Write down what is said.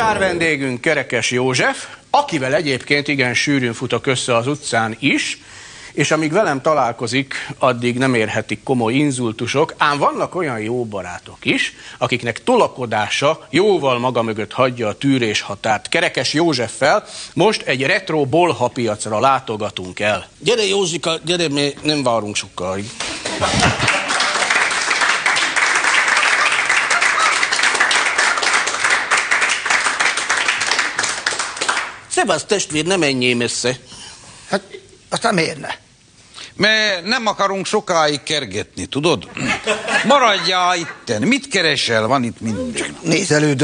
Sztárvendégünk Kerekes József, akivel egyébként igen sűrűn futok össze az utcán is, és amíg velem találkozik, addig nem érhetik komoly inzultusok, ám vannak olyan jó barátok is, akiknek tolakodása jóval maga mögött hagyja a tűrés határt. Kerekes Józseffel most egy retro bolha piacra látogatunk el. Gyere Józsika, gyere, mi nem várunk sokáig. Szevasz testvér, ne menjél messze. Hát, aztán miért ne? Mert nem akarunk sokáig kergetni, tudod? Maradjál itten. Mit keresel? Van itt minden. Nézelődő.